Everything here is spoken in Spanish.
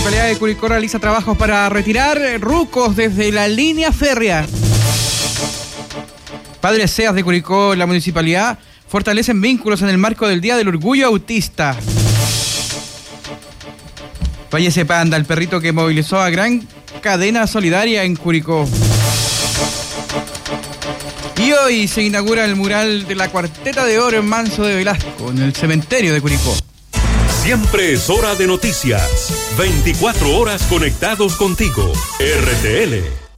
Municipalidad de Curicó realiza trabajos para retirar rucos desde la línea férrea. Padres SEAS de Curicó, la municipalidad, fortalecen vínculos en el marco del Día del Orgullo Autista. Fallece Panda, el perrito que movilizó a gran cadena solidaria en Curicó. Y hoy se inaugura el mural de la Cuarteta de Oro en Manso de Velasco, en el cementerio de Curicó. Siempre es hora de noticias. 24 horas conectados contigo. RTL.